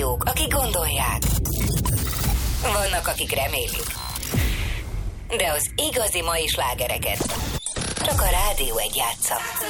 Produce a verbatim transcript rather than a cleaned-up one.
hallgatók, akik gondolják. Vannak, akik remélik. De az igazi mai slágereket csak a Rádió egy játsza.